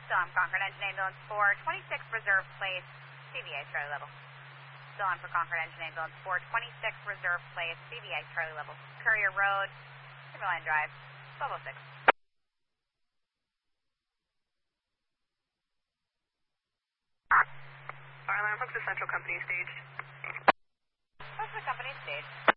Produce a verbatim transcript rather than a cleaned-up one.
Still on Concord Engine Ambulance four twenty-six, Reserve Place, C V A Charlie Level. Still on for Concord Engine Ambulance four twenty-six, Reserve Place, C V A Charlie Level. Courier Road, Timberline Drive, twelve oh six. Fire alarm, what's the central company stage? What's the company stage?